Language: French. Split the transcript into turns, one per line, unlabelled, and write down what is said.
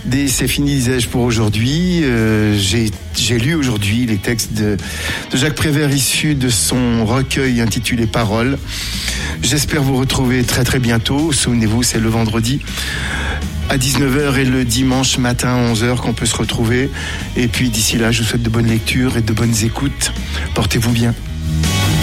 C'est fini, disais-je, pour aujourd'hui. J'ai lu aujourd'hui les textes de Jacques Prévert issus de son recueil intitulé Paroles. J'espère vous retrouver très très bientôt. Souvenez-vous, c'est le vendredi à 19h et le dimanche matin à 11h qu'on peut se retrouver. Et puis d'ici là, je vous souhaite de bonnes lectures et de bonnes écoutes. Portez-vous bien.